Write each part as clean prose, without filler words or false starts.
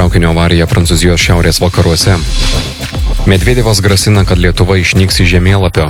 traukinio avarija Prancūzijos šiaurės vakaruose. Medvedevas grasina, kad Lietuva išnyks iš žemėlapio.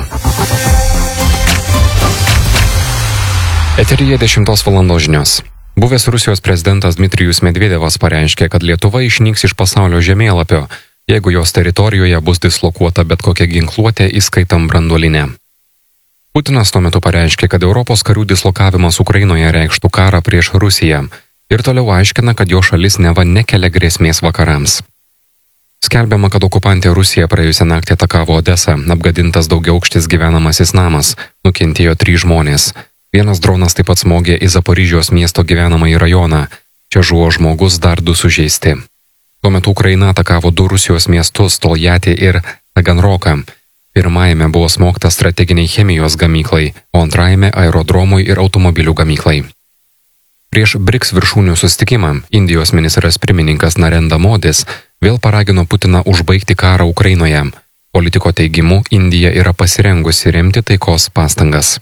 Eteryje 10 val. Žinios. Buvęs Rusijos prezidentas Dmitrijus Medvedevas pareiškė, kad Lietuva išnyks iš pasaulio žemėlapio, jeigu jos teritorijoje bus dislokuota bet kokia ginkluotė, įskaitant branduolinę. Putinas tuo metu pareiškė, kad Europos karių dislokavimas Ukrainoje reikštų karą prieš Rusiją ir toliau aiškina, kad jo šalis neva nekelia grėsmės vakarams. Skelbiama, kad okupantė Rusija praėjusią naktį atakavo Odesą, apgadintas daugiaaukštis gyvenamasis namas, nukentėjo 3 žmonės. Vienas dronas taip pat smogė į Zaporižijos miesto gyvenamąjį rajoną. Čia žuvo žmogus, dar 2 sužeisti. Tuo metu Ukraina atakavo 2 Rusijos miestus, Toljatį ir Taganroką. Pirmajame buvo smogta strateginiai chemijos gamyklai, o antrajame aerodromui ir automobilių gamyklai. Prieš BRICS viršūnių susitikimą Indijos ministras pirmininkas Narendra Modis vėl paragino Putiną užbaigti karą Ukrainoje. Politiko teigimu, Indija yra pasirengusi remti taikos pastangas.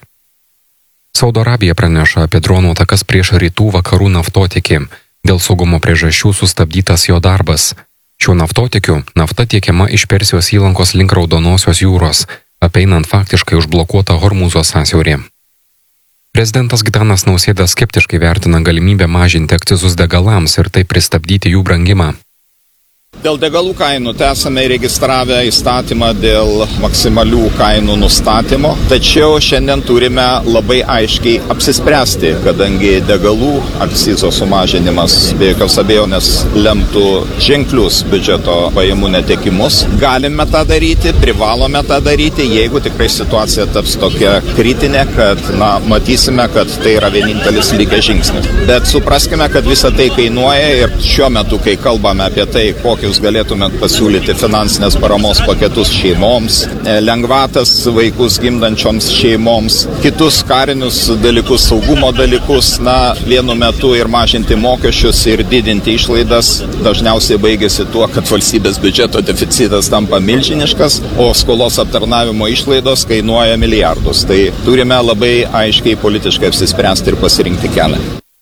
Saudo Arabija praneša apie dronų atakas prieš rytų vakarų naftotiekį. Dėl saugumo priežasčių sustabdytas jo darbas. Šiuo naftotiekiu nafta tiekiama iš Persijos įlankos link Raudonosios jūros, apeinant faktiškai užblokuotą Hormūzo sąsiaurį. Prezidentas Gitanas Nausėda skeptiškai vertina galimybę mažinti akcizus degalams ir taip pristabdyti jų brangimą. Dėl degalų kainų esame įregistravę įstatymą dėl maksimalių kainų nustatymo, tačiau šiandien turime labai aiškiai apsispręsti, kadangi degalų akcizo sumažinimas be jokios abejonės lemtų ženklius biudžeto pajamų netekimus. Galime tą daryti, privalome tą daryti, jeigu tikrai situacija taps tokia kritinė, kad matysime, kad tai yra vienintelis likęs žingsnis. Bet supraskime, kad visa tai kainuoja ir šiuo metu, kai kalbame apie tai, kokius galėtumėt pasiūlyti finansinės paramos paketus šeimoms, lengvatas vaikus gimdančioms šeimoms, kitus karinius dalykus, saugumo dalykus, vienu metu ir mažinti mokesčius ir didinti išlaidas, dažniausiai baigėsi tuo, kad valstybės biudžeto deficitas tampa milžiniškas, o skolos aptarnavimo išlaidos kainuoja milijardus. Tai turime labai aiškiai politiškai apsispręsti ir pasirinkti kelią.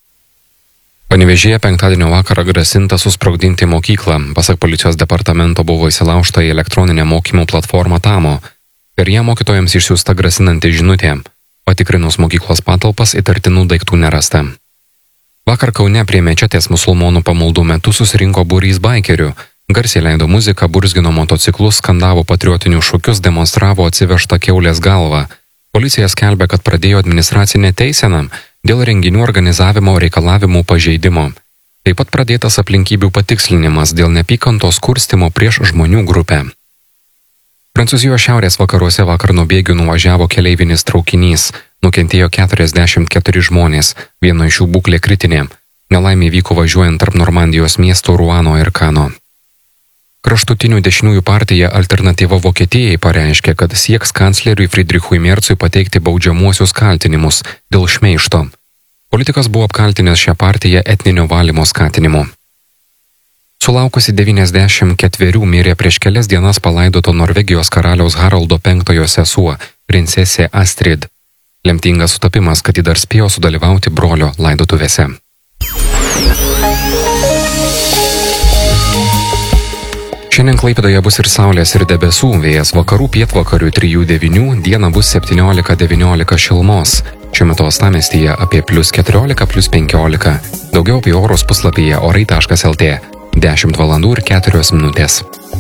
Panevėžyje penktadienio vakarą grasinta susprogdinti mokyklą. Pasak policijos departamento buvo įsilaužta į elektroninę mokymų platformą Tamo. Per ją mokytojams išsiųsta grasinanti žinutė. Patikrinus mokyklos patalpas įtartinų daiktų nerasta. Vakar Kaune prie mečetės musulmonų pamaldų metu susirinko būrys baikerių. Garsiai leido muziką, burzgino motociklus, skandavo patriotinius šūkius, demonstravo atsivežtą kiaulės galvą. Policija skelbia, kad pradėjo administracinę teiseną dėl renginių organizavimo reikalavimų pažeidimo. Taip pat pradėtas aplinkybių patikslinimas dėl neapykantos kurstymo prieš žmonių grupę. Prancūzijos šiaurės vakaruose vakar nuo bėgių nuvažiavo keleivinis traukinys. Nukentėjo 44 žmonės, vieno iš jų būklė kritinė. Nelaimė vyko važiuojant tarp Normandijos miestų Ruano ir Kano. Kraštutinių dešiniųjų partija Alternatyva Vokietijai pareiškė, kad sieks kancleriui Friedrichui Merzui pateikti baudžiamuosius kaltinimus dėl šmeižto. Politikas buvo apkaltinęs šią partiją etninio valymo skatinimu. Sulaukusi 94 mirė prieš kelias dienas palaidoto Norvegijos karaliaus Haraldo V sesuo, princesė Astrid. Lemtingas sutapimas, kad ji dar spėjo sudalyvauti brolio laidotuvėse. Šiandien Klaipėdoje bus ir saulės ir debesų, vėjas vakarų pietvakarių 3–9, dieną bus 17–19 šilumos. Šiuo metu uostamiestyje apie +14, +15. Daugiau apie orus puslapyje orai.lt. 10 val. ir 4 minutės.